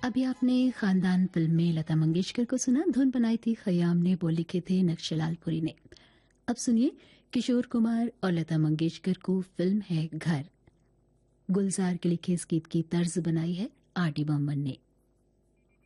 अभी आपने खानदान फिल्म में लता मंगेशकर को सुना। धुन बनाई थी खयाम ने, बोल लिखे थे नक्शलालपुरी ने। अब सुनिए किशोर कुमार और लता मंगेशकर को फिल्म है घर। गुलजार के लिखे इस गीत की तर्ज बनाई है आर डी बर्मन ने।